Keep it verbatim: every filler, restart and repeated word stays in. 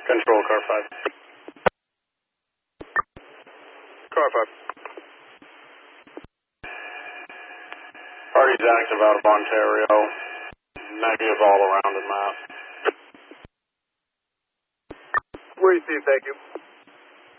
Control, car five. Car five. Party's active out of Ontario. Negative all around in map. Where you see, thank you.